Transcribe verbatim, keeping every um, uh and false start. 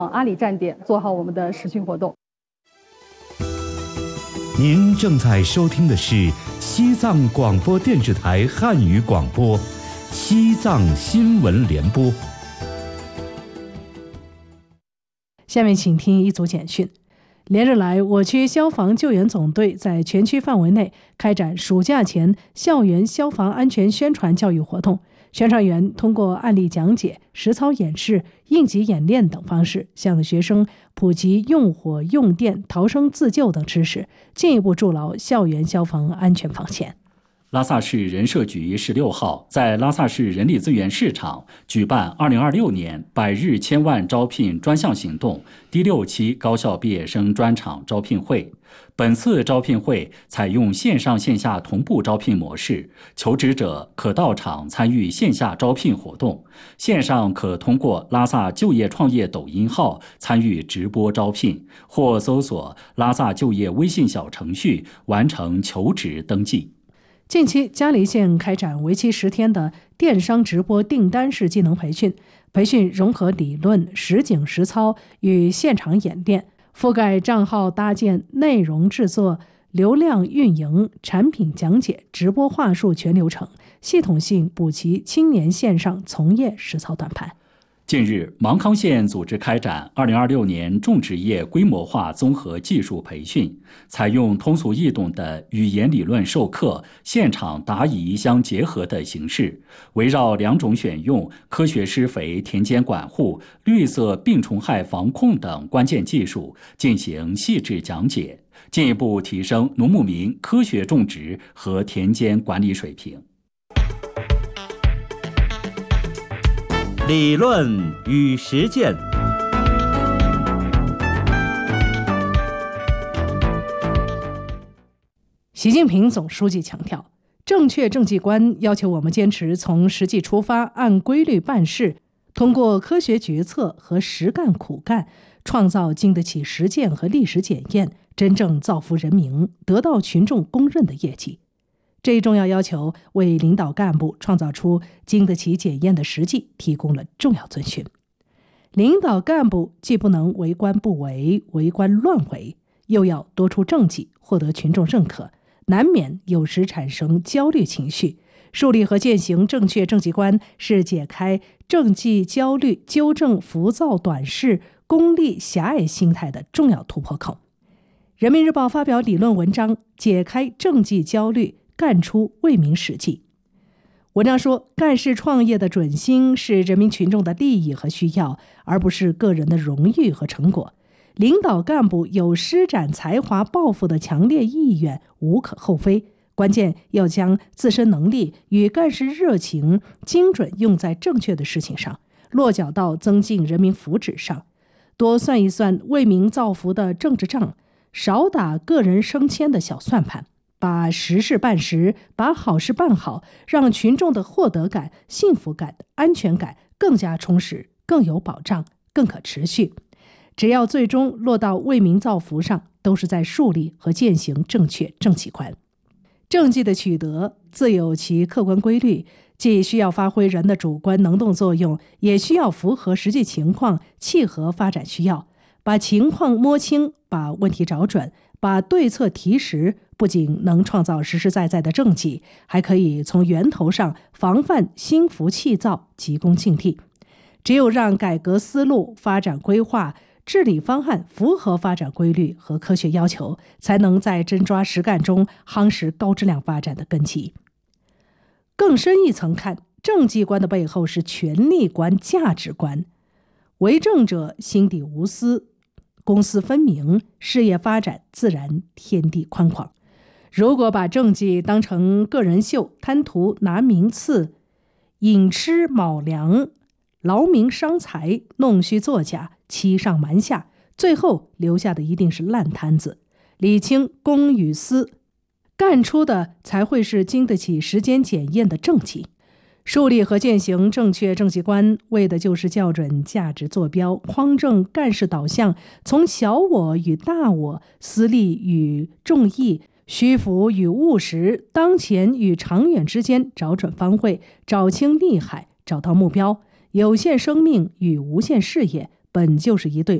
阿里站点做好我们的实训活动。 您正在收听的是西藏广播电视台汉语广播，西藏新闻联播。 下面请听一组简讯。连日来，我区消防救援总队在全区范围内开展暑假前校园消防安全宣传教育活动。宣传员通过案例讲解、实操演示、应急演练等方式，向学生普及用火、用电、逃生自救等知识，进一步筑牢校园消防安全防线。 拉萨市人社局十六号在拉萨市人力资源市场举办二零二六年百日千万招聘专项行动第六期高校毕业生专场招聘会。本次招聘会采用线上线下同步招聘模式，求职者可到场参与线下招聘活动，线上可通过拉萨就业创业抖音号参与直播招聘，或搜索拉萨就业微信小程序完成求职登记。 近期，嘉黎县开展为期十天的电商直播订单式技能培训，培训融合理论、实景实操与现场演练，覆盖账号搭建、内容制作、流量运营、产品讲解、直播话术全流程，系统性补齐青年线上从业实操短板。 近日，芒康县组织开展二零二六年种植业规模化综合技术培训，采用通俗易懂的语言理论授课、现场答疑相结合的形式，围绕两种选用、科学施肥、田间管护、绿色病虫害防控等关键技术进行细致讲解，进一步提升农牧民科学种植和田间管理水平。 理论与实践。 习近平总书记强调，正确政绩观要求我们坚持从实际出发，按规律办事，通过科学决策和实干苦干，创造经得起实践和历史检验，真正造福人民，得到群众公认的业绩。这一重要要求为领导干部创造出经得起检验的实际提供了重要遵循。领导干部既不能为官不为、为官乱为，又要多出政绩，获得群众认可，难免有时产生焦虑情绪。树立和践行正确政绩观是解开政绩焦虑、纠正浮躁短视、功利狭隘心态的重要突破口。人民日报发表理论文章，解开政绩焦虑，干出为民实际。文章说，干事创业的准心是人民群众的利益和需要，而不是个人的荣誉和成果。领导干部有施展才华抱负的强烈意愿，无可厚非。关键要将自身能力与干事热情精准用在正确的事情上，落脚到增进人民福祉上。多算一算为民造福的政治账，少打个人升迁的小算盘。把实事办实，把好事办好，让群众的获得感、幸福感、安全感更加充实、更有保障、更可持续。只要最终落到为民造福上，都是在树立和践行正确政绩观。政绩的取得自有其客观规律，既需要发挥人的主观能动作用，也需要符合实际情况，契合发展需要。把情况摸清，把问题找准，把对策提实，不仅能创造实实在在的政绩，还可以从源头上防范心浮气躁、急功近利。只有让改革思路、发展规划、治理方案符合发展规律和科学要求，才能在真抓实干中夯实高质量发展的根基。更深一层看，政绩观的背后是权力观、价值观。为政者心底无私，公私分明，事业发展自然天地宽广。如果把政绩当成个人秀，贪图拿名次，寅吃卯粮，劳民伤财，弄虚作假，欺上瞒下，最后留下的一定是烂摊子。理清公与私，干出的才会是经得起时间检验的政绩。树立和践行正确政绩观，为的就是校准价值坐标，匡正干事导向，从小我与大我、私利与众义、虚浮与务实、当前与长远之间找准方位，找清利害，找到目标。有限生命与无限事业本就是一对